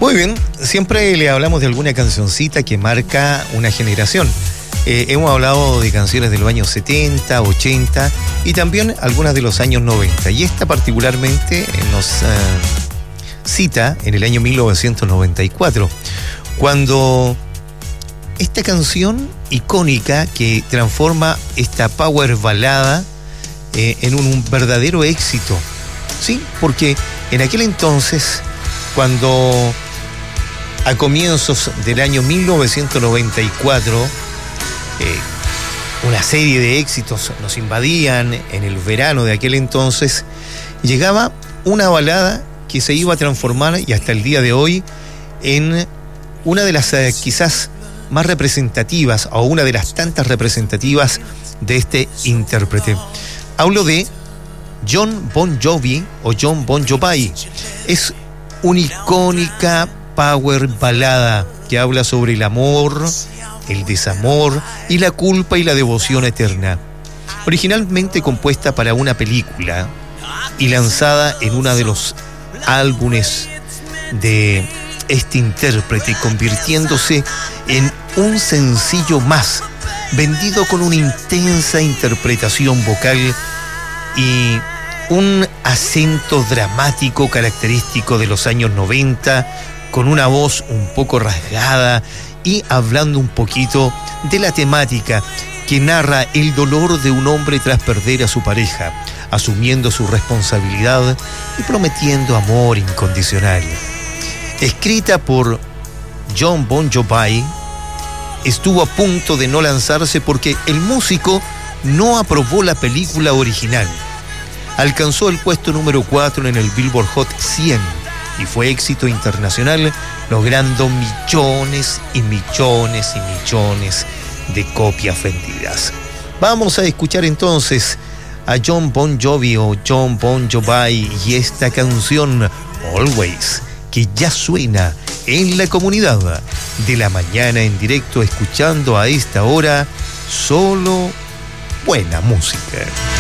Muy bien, siempre le hablamos de alguna cancioncita que marca una generación. Hemos hablado de canciones de los años 70, 80 y también algunas de los años 90. Y esta particularmente nos cita en el año 1994, cuando esta canción icónica que transforma esta power balada en un verdadero éxito. Sí, porque en aquel entonces, cuando a comienzos del año 1994 una serie de éxitos nos invadían en el verano de aquel entonces, llegaba una balada que se iba a transformar, y hasta el día de hoy, en una de las quizás más representativas, o una de las tantas representativas de este intérprete. Hablo de Jon Bon Jovi o Jon Bon Jovi. Es una icónica power balada que habla sobre el amor, el desamor y la culpa y la devoción eterna. Originalmente compuesta para una película y lanzada en uno de los álbumes de este intérprete, convirtiéndose en un sencillo más, vendido con una intensa interpretación vocal y un acento dramático característico de los años 90, con una voz un poco rasgada y hablando un poquito de la temática que narra el dolor de un hombre tras perder a su pareja, asumiendo su responsabilidad y prometiendo amor incondicional. Escrita por Jon Bon Jovi, estuvo a punto de no lanzarse porque el músico no aprobó la película original. Alcanzó el puesto número 4 en el Billboard Hot 100 y fue éxito internacional, logrando millones y millones y millones de copias vendidas. Vamos a escuchar entonces a Jon Bon Jovi o Jon Bon Jovi y esta canción Always, que ya suena en la comunidad de la mañana en directo, escuchando a esta hora solo buena música.